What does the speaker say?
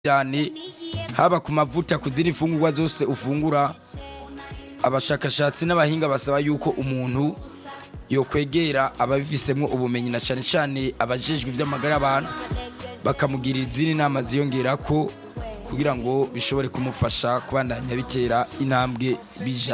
cyane haba ku mavuta ku zindi fungurwa zose ufungura. Abashakashatsi n'abahinga basaba yuko umuntu yo kwegera ababifisemwo ubumenyi na cyane cyane abajejwe ivy'amagara y'abantu bakamugirira izindi nama ziyongerako kugira ngo bishobore kumufasha kubandanya bitera intambwe bija